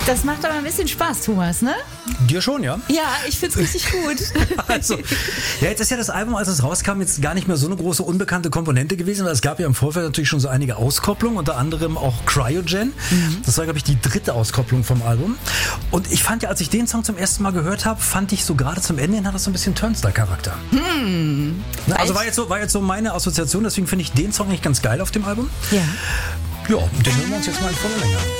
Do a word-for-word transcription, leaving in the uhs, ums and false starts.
Das macht aber ein bisschen Spaß, Thomas, ne? Dir schon, ja? Ja, ich find's richtig gut. Also, ja, jetzt ist ja das Album, als es rauskam, jetzt gar nicht mehr so eine große unbekannte Komponente gewesen, weil es gab ja im Vorfeld natürlich schon so einige Auskopplungen, unter anderem auch Cryogen. Mhm. Das war, glaube ich, die dritte Auskopplung vom Album. Und ich fand ja, als ich den Song zum ersten Mal gehört habe, fand ich so gerade zum Ende hin hat das so ein bisschen Turnstile-Charakter. Hm. Na, also war jetzt, so, war jetzt so meine Assoziation, deswegen finde ich den Song nicht ganz geil auf dem Album. Ja. Ja, den hören wir uns jetzt mal in voller Länge an.